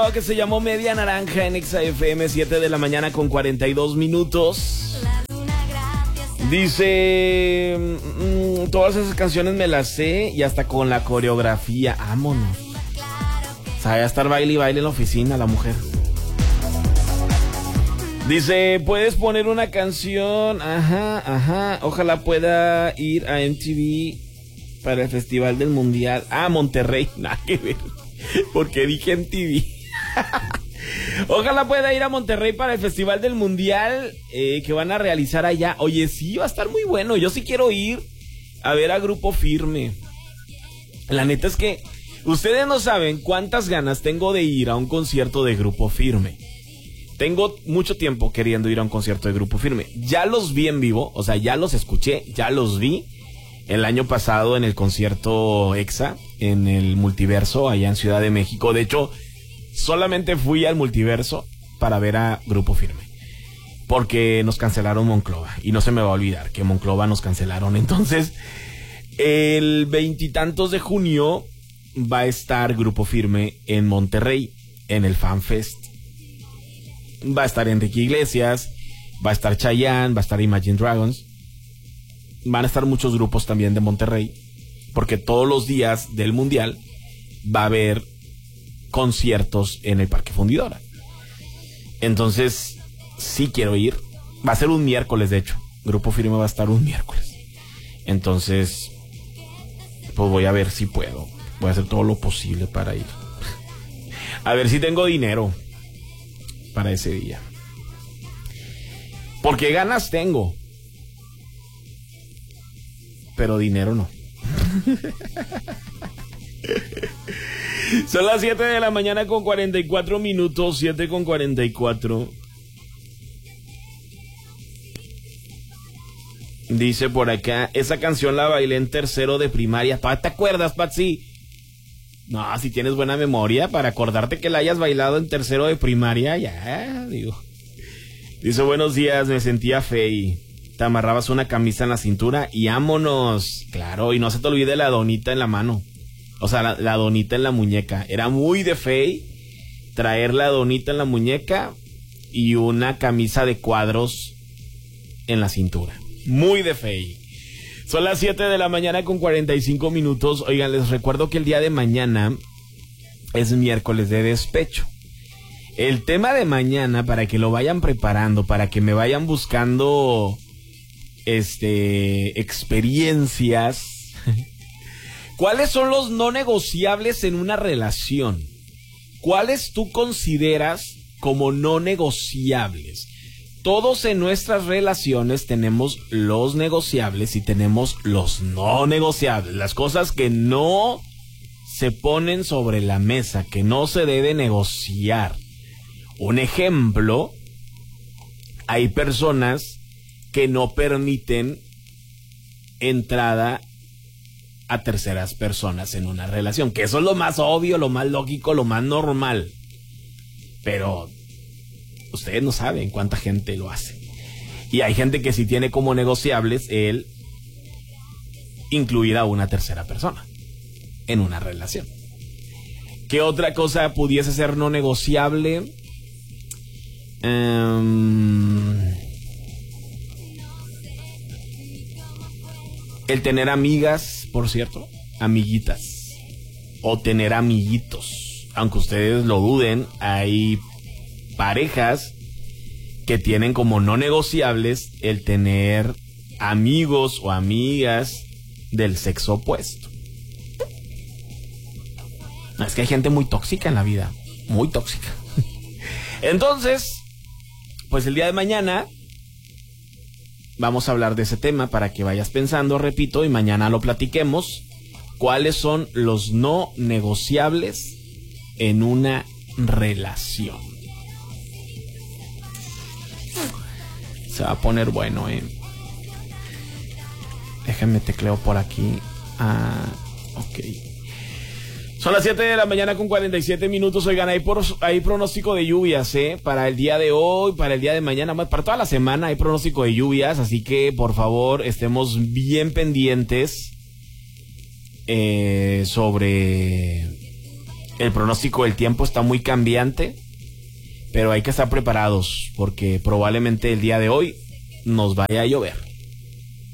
Que se llamó Media Naranja en Exa FM, 7 de la mañana con 42 minutos. Dice, todas esas canciones me las sé y hasta con la coreografía. Vámonos. Sabe estar baile y baile en la oficina la mujer. Dice, ¿puedes poner una canción? Ajá. Ojalá pueda ir a MTV para el Festival del Mundial. Monterrey. Nada que ver. Porque dije MTV. Ojalá pueda ir a Monterrey para el Festival del Mundial que van a realizar allá. Oye, sí, va a estar muy bueno. Yo sí quiero ir a ver a Grupo Firme. La neta es que ustedes no saben cuántas ganas tengo de ir a un concierto de Grupo Firme. Tengo mucho tiempo queriendo ir a un concierto de Grupo Firme. Ya los vi en vivo, o sea, ya los escuché, ya los vi el año pasado en el concierto EXA, en el Multiverso, allá en Ciudad de México. De hecho, solamente fui al Multiverso para ver a Grupo Firme, porque nos cancelaron Monclova, y no se me va a olvidar que Monclova nos cancelaron. Entonces, el 20 y tantos de junio va a estar Grupo Firme en Monterrey, en el FanFest. Va a estar Enrique Iglesias, va a estar Chayanne, va a estar Imagine Dragons. Van a estar muchos grupos también de Monterrey, porque todos los días del Mundial va a haber conciertos en el Parque Fundidora. Entonces, sí quiero ir. Va a ser un miércoles, de hecho. Grupo Firme va a estar un miércoles. Entonces, pues voy a ver si puedo. Voy a hacer todo lo posible para ir. A ver si tengo dinero para ese día. Porque ganas tengo, pero dinero no. Son las 7 de la mañana con 44 minutos, 7 con 44. Dice por acá, esa canción la bailé en tercero de primaria. ¿Te acuerdas, Patsy? No, si tienes buena memoria para acordarte que la hayas bailado en tercero de primaria, ya, digo. Dice, buenos días, me sentía fey. Te amarrabas una camisa en la cintura y vámonos. Claro, y no se te olvide la donita en la mano. O sea, la donita en la muñeca. Era muy de fey traer la donita en la muñeca y una camisa de cuadros en la cintura. Muy de fey. Son las 7 de la mañana con 45 minutos. Oigan, les recuerdo que el día de mañana es miércoles de despecho. El tema de mañana, para que lo vayan preparando, para que me vayan buscando experiencias. ¿Cuáles son los no negociables en una relación? ¿Cuáles tú consideras como no negociables? Todos en nuestras relaciones tenemos los negociables y tenemos los no negociables. Las cosas que no se ponen sobre la mesa, que no se debe negociar. Un ejemplo, hay personas que no permiten entrada a terceras personas en una relación, que eso es lo más obvio, lo más lógico, lo más normal. Pero ustedes no saben cuánta gente lo hace. Y hay gente que sí tiene como negociables el incluir a una tercera persona en una relación. ¿Qué otra cosa pudiese ser no negociable? El tener amigas, por cierto, amiguitas, o tener amiguitos. Aunque ustedes lo duden, hay parejas que tienen como no negociables el tener amigos o amigas del sexo opuesto. Es que hay gente muy tóxica en la vida, muy tóxica. Entonces, pues el día de mañana vamos a hablar de ese tema para que vayas pensando, repito, y mañana lo platiquemos. ¿Cuáles son los no negociables en una relación? Se va a poner bueno, Déjenme tecleo por aquí. Ok. Son las 7 de la mañana con 47 minutos. Oigan, hay pronóstico de lluvias, para el día de hoy, para el día de mañana, para toda la semana hay pronóstico de lluvias, así que por favor estemos bien pendientes sobre El pronóstico del tiempo está muy cambiante, pero hay que estar preparados porque probablemente el día de hoy nos vaya a llover.